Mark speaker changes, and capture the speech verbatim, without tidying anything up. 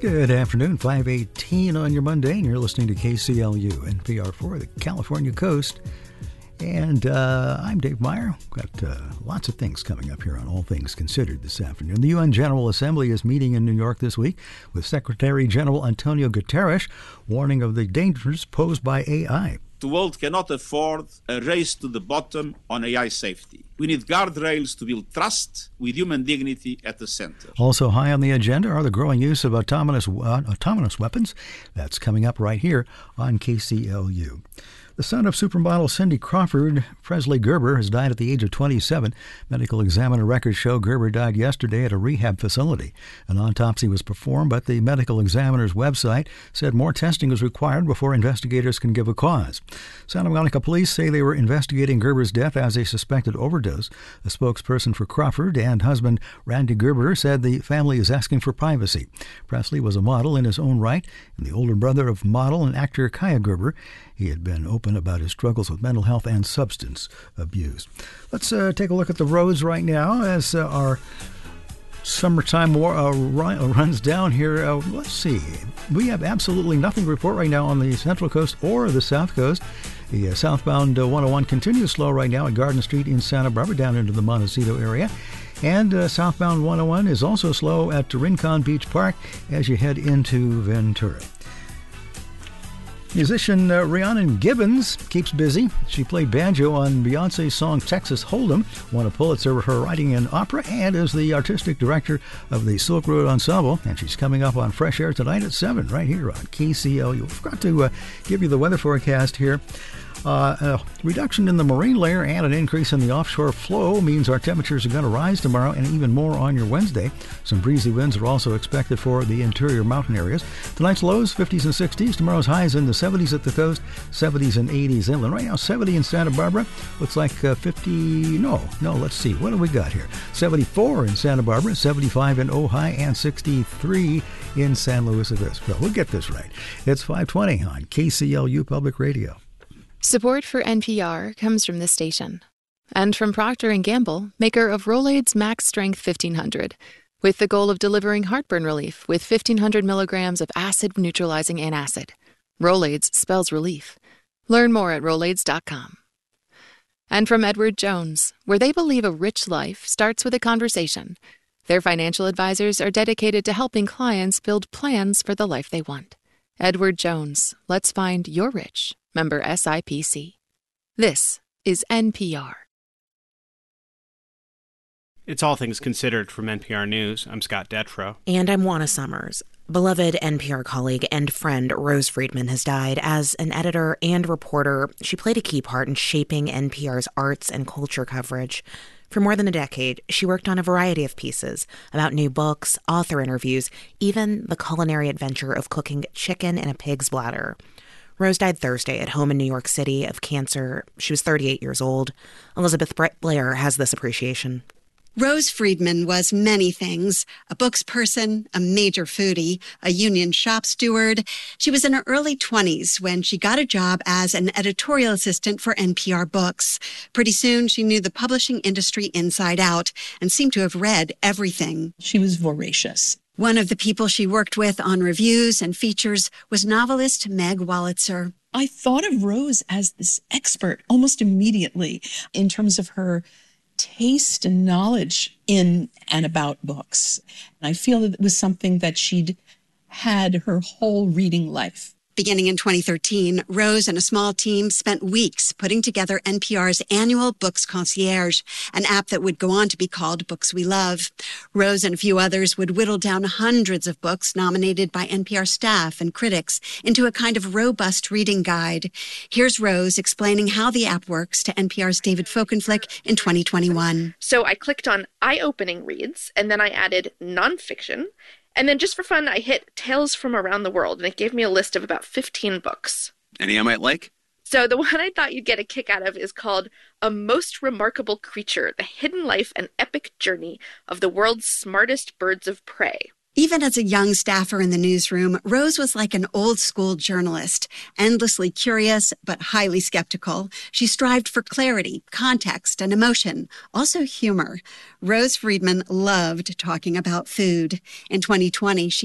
Speaker 1: Good afternoon, five eighteen on your Monday, and you're listening to K C L U, N P R for the California Coast. And uh, I'm Dave Meyer. Got uh, lots of things coming up here on All Things Considered this afternoon. The U N General Assembly is meeting in New York this week with Secretary General Antonio Guterres, warning of the dangers posed by A I.
Speaker 2: The world cannot afford a race to the bottom on A I safety. We need guardrails to build trust with human dignity at the center.
Speaker 1: Also high on the agenda are the growing use of autonomous, uh, autonomous weapons. That's coming up right here on K C L U. The son of supermodel Cindy Crawford, Presley Gerber, has died at the age of twenty-seven. Medical examiner records show Gerber died yesterday at a rehab facility. An autopsy was performed, but the medical examiner's website said more testing is required before investigators can give a cause. Santa Monica police say they were investigating Gerber's death as a suspected overdose. A spokesperson for Crawford and husband Randy Gerber said the family is asking for privacy. Presley was a model in his own right and the older brother of model and actor Kaya Gerber. He had been open about his struggles with mental health and substance abuse. Let's uh, take a look at the roads right now as uh, our summertime war, uh, run, runs down here. Uh, let's see. We have absolutely nothing to report right now on the Central Coast or the South Coast. The uh, southbound uh, one oh one continues slow right now at Garden Street in Santa Barbara down into the Montecito area. And uh, southbound one oh one is also slow at Rincon Beach Park as you head into Ventura. Musician uh, Rhiannon Gibbons keeps busy. She played banjo on Beyonce's song Texas Hold'em, won a Pulitzer for her writing in opera, and is the artistic director of the Silk Road Ensemble. And she's coming up on Fresh Air tonight at seven right here on K C L U. We forgot to uh, give you the weather forecast here. Uh, a reduction in the marine layer and an increase in the offshore flow means our temperatures are going to rise tomorrow and even more on your Wednesday. Some breezy winds are also expected for the interior mountain areas. Tonight's lows, fifties and sixties. Tomorrow's highs in the seventies at the coast, seventies and eighties inland. Right now, seventy in Santa Barbara. Looks like uh, fifty, no, no, let's see. What do we got here? seventy-four in Santa Barbara, seventy-five in Ojai, and sixty-three in San Luis Obispo. We'll get this right. It's five twenty on K C L U Public Radio.
Speaker 3: Support for N P R comes from this station and from Procter and Gamble, maker of Rolaids Max Strength fifteen hundred, with the goal of delivering heartburn relief with fifteen hundred milligrams of acid-neutralizing antacid. Rolaids spells relief. Learn more at Rolaids dot com. And from Edward Jones, where they believe a rich life starts with a conversation. Their financial advisors are dedicated to helping clients build plans for the life they want. Edward Jones, let's find your rich. Member S I P C. This is N P R.
Speaker 4: It's All Things Considered from N P R News. I'm Scott Detrow.
Speaker 5: And I'm Juana Summers. Beloved N P R colleague and friend Rose Friedman has died. As an editor and reporter, she played a key part in shaping N P R's arts and culture coverage. For more than a decade, she worked on a variety of pieces about new books, author interviews, even the culinary adventure of cooking chicken in a pig's bladder. Rose died Thursday at home in New York City of cancer. She was thirty-eight years old. Elizabeth Blair has this appreciation.
Speaker 6: Rose Friedman was many things: a books person, a major foodie, a union shop steward. She was in her early twenties when she got a job as an editorial assistant for N P R Books. Pretty soon, she knew the publishing industry inside out and seemed to have read everything.
Speaker 7: She was voracious.
Speaker 6: One of the people she worked with on reviews and features was novelist Meg Wolitzer.
Speaker 7: I thought of Rose as this expert almost immediately in terms of her taste and knowledge in and about books. And I feel that it was something that she'd had her whole reading life.
Speaker 6: Beginning in twenty thirteen, Rose and a small team spent weeks putting together N P R's annual Books Concierge, an app that would go on to be called Books We Love. Rose and a few others would whittle down hundreds of books nominated by N P R staff and critics into a kind of robust reading guide. Here's Rose explaining how the app works to N P R's David Folkenflik in twenty twenty-one.
Speaker 8: So I clicked on eye-opening reads, and then I added nonfiction. And then just for fun, I hit Tales from Around the World, and it gave me a list of about fifteen books.
Speaker 9: Any I might like?
Speaker 8: So the one I thought you'd get a kick out of is called A Most Remarkable Creature, The Hidden Life and Epic Journey of the World's Smartest Birds of Prey.
Speaker 6: Even as a young staffer in the newsroom, Rose was like an old-school journalist, endlessly curious but highly skeptical. She strived for clarity, context, and emotion, also humor. Rose Friedman loved talking about food. In twenty twenty, she